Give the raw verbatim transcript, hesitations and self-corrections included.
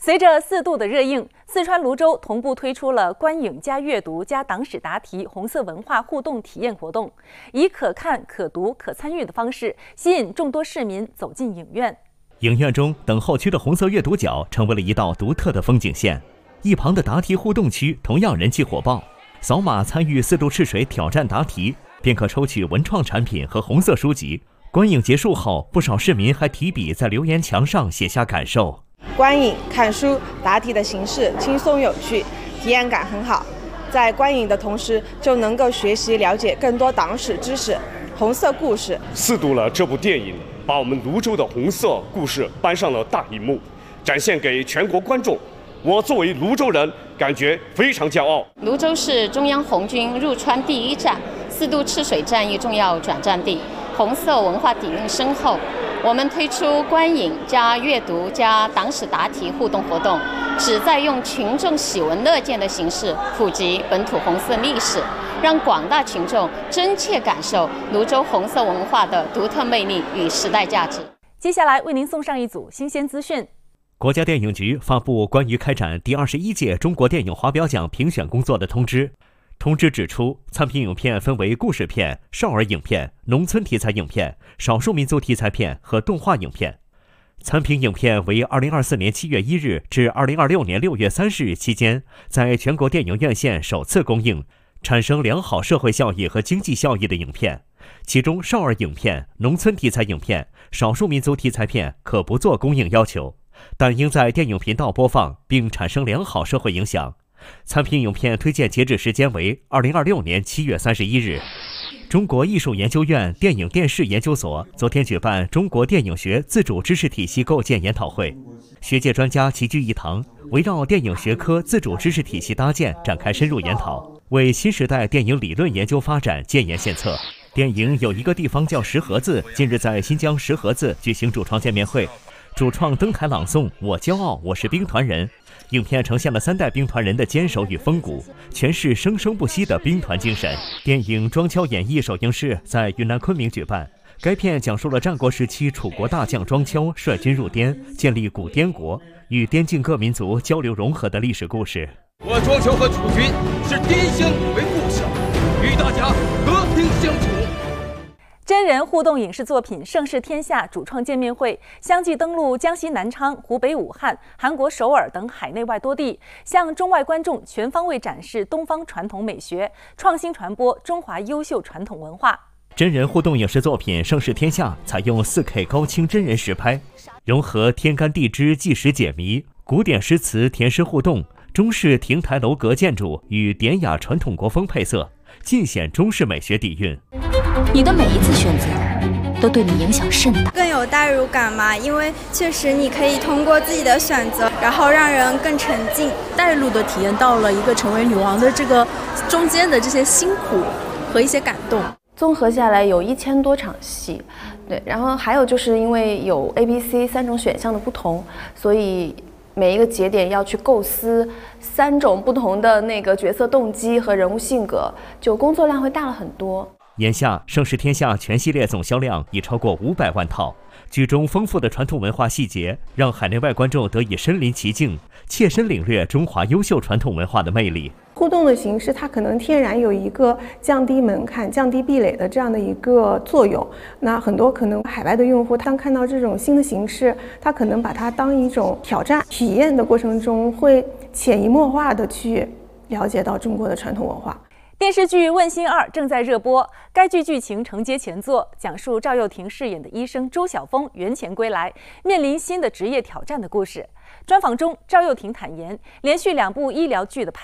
随着四度的热映，四川泸州同步推出了观影加阅读加党史答题红色文化互动体验活动，以可看、可读、可参与的方式，吸引众多市民走进影院。 影院中，等候区的红色阅读角成为了一道独特的风景线，一旁的答题互动区同样人气火爆。扫码参与四渡赤水挑战答题，便可抽取文创产品和红色书籍。观影结束后，不少市民还提笔在留言墙上写下感受。 观影、看书、答题的形式轻松有趣，体验感很好。在观影的同时，就能够学习了解更多党史知识、红色故事。 四渡了这部电影，把我们泸州的红色故事搬上了大荧幕，展现给全国观众。我作为泸州人，感觉非常骄傲。 泸州是中央红军入川第一站，四渡赤水战役重要转战地，红色文化底蕴深厚。我们推出观影加阅读加党史答题互动活动，旨在用群众喜闻乐见的形式普及本土红色历史，让广大群众真切感受泸州红色文化的独特魅力与时代价值。 接下来为您送上一组新鲜资讯。 国家电影局发布关于开展第二十一届中国电影华表奖评选工作的通知。通知指出，参评影片分为故事片、少儿影片、农村题材影片、少数民族题材片和动画影片。参评影片为二零二四年七月一日至二零二六年六月三十日期间，在全国电影院线首次公映，产生良好社会效益和经济效益的影片。其中，少儿影片、农村题材影片、少数民族题材片可不做公映要求，但应在电影频道播放，并产生良好社会影响。参评影片推荐截止时间为二零二六年七月三十一日。中国艺术研究院电影电视研究所昨天举办中国电影学自主知识体系构建研讨会，学界专家齐聚一堂，围绕电影学科自主知识体系搭建展开深入研讨，为新时代电影理论研究发展建言献策。电影有一个地方叫石河子，近日在新疆石河子举行主创见面会，主创登台朗诵《我骄傲，我是兵团人》。影片呈现了三代兵团人的坚守与风骨，诠释生生不息的兵团精神。电影《庄敲演义》首映式在云南昆明举办，该片讲述了战国时期楚国大将庄敲率军入滇，建立古滇国，与滇境各民族交流融合的历史故事。 我庄敲和楚军是嫡乡为故乡，与大家和平相处。 真人互动影视作品《盛世天下》主创见面会相继登陆江西南昌、湖北武汉、韩国首尔等海内外多地，向中外观众全方位展示东方传统美学，创新传播中华优秀传统文化。 真人互动影视作品《盛世天下》采用 四K 高清真人实拍，融合天干地支纪实解谜、古典诗词填诗互动、中式亭台楼阁建筑与典雅传统国风配色，尽显中式美学底蕴。 你的每一次选择都对你影响甚大， 更有代入感嘛，因为确实你可以通过自己的选择，然后让人更沉浸， 带入的体验到了一个成为女王的这个中间的这些辛苦和一些感动。 综合下来有一千多场戏，对，然后还有就是因为有 A、B、C 三种选项的不同，所以每一个节点要去构思三种不同的那个角色动机和人物性格，就工作量会大了很多。 眼下，《盛世天下》全系列总销量已超过五百万套，剧中丰富的传统文化细节，让海内外观众得以身临其境，切身领略中华优秀传统文化的魅力。 互动的形式，它可能天然有一个降低门槛、降低壁垒的这样的一个作用。那很多可能海外的用户，当看到这种新的形式，他可能把它当一种挑战，体验的过程中会潜移默化的去了解到中国的传统文化。 电视剧《问心二》正在热播，该剧剧情承接前作，讲述赵又廷饰演的医生周晓峰元前归来，面临新的职业挑战的故事。专访中，赵又廷坦言，连续两部医疗剧的拍